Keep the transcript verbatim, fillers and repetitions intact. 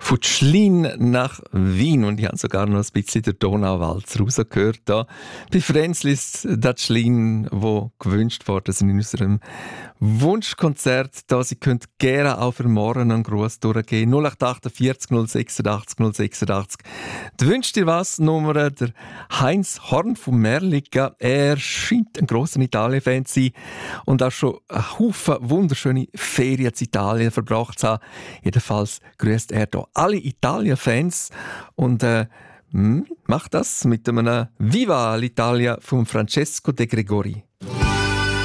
Von Tschlin nach Wien und ich habe sogar noch ein bisschen der Donauwalzer rausgehört. Da. Bei Frenzlis, das Tschlin, wo gewünscht worden sind in unserem Wunschkonzert. Da Sie könnt gerne auch für morgen einen Gruß durchgehen. null acht achtundvierzig null sechsundachtzig null sechsundachtzig. Du wünschst dir was? Nummer der Heinz Horn von Merliga. Er scheint ein grosser Italien-Fan zu sein und auch schon einen Haufen wunderschöne Ferien in Italien verbracht zu haben. Jedenfalls grüßt er hier alle Italien-Fans und äh, macht das mit einem Viva l'Italia von Francesco De Gregori.